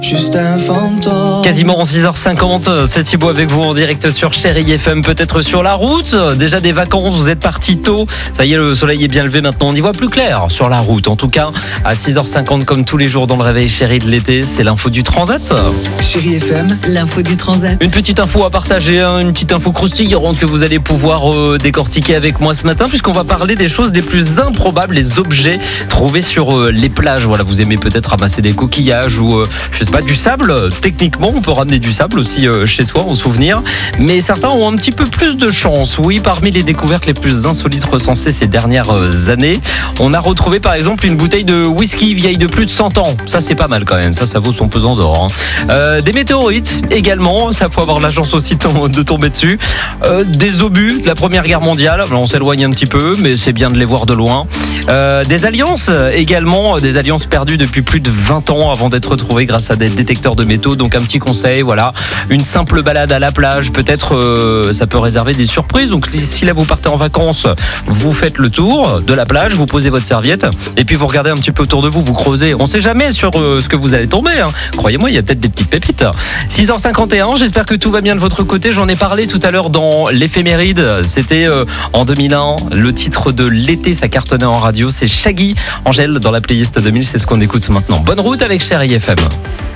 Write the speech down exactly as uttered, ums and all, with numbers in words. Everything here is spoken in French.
Juste un fantôme. Quasiment six heures cinquante, c'est Thibaut avec vous en direct sur Chérie F M, peut-être sur la route. Déjà des vacances, vous êtes partis tôt. Ça y est, le soleil est bien levé maintenant, on y voit plus clair sur la route. En tout cas, à six heures cinquante, comme tous les jours dans le réveil chéri de l'été, c'est l'info du transat. Chérie F M, l'info du transat. Une petite info à partager, hein, une petite info croustillante que vous allez pouvoir euh, décortiquer avec moi ce matin, puisqu'on va parler des choses les plus improbables, les objets trouvés sur euh, les plages. Voilà, vous aimez peut-être ramasser des coquillages ou euh, je sais pas, du sable. Techniquement, on peut ramener du sable aussi euh, chez soi en souvenir, mais certains ont un petit peu plus de chance. Oui, parmi les découvertes les plus insolites recensées ces dernières euh, années, on a retrouvé par exemple une bouteille de whisky vieille de plus de cent ans. Ça, c'est pas mal quand même. Ça, ça vaut son pesant d'or. Hein. Euh, des météorites également. Ça, faut avoir la chance aussi de tomber dessus. Euh, des obus de la Première Guerre mondiale. Alors, on s'éloigne un petit peu, mais c'est bien de les voir de loin. Euh, des alliances également, des alliances perdues depuis plus de vingt ans avant d'être retrouvées grâce à des détecteurs de métaux. Donc un petit conseil, voilà, une simple balade à la plage, peut-être euh, ça peut réserver des surprises. Donc si là vous partez en vacances, vous faites le tour de la plage, vous posez votre serviette et puis vous regardez un petit peu autour de vous, vous creusez. On sait jamais sur euh, ce que vous allez tomber, hein. Croyez-moi, il y a peut-être des petites pépites. six heures cinquante et un, j'espère que tout va bien de votre côté. J'en ai parlé tout à l'heure dans l'éphéméride. C'était euh, en deux mille un, le titre de l'été, ça cartonnait en radio. C'est Shaggy, Angèle dans la playlist deux mille, c'est ce qu'on écoute maintenant. Bonne route avec Chérie F M.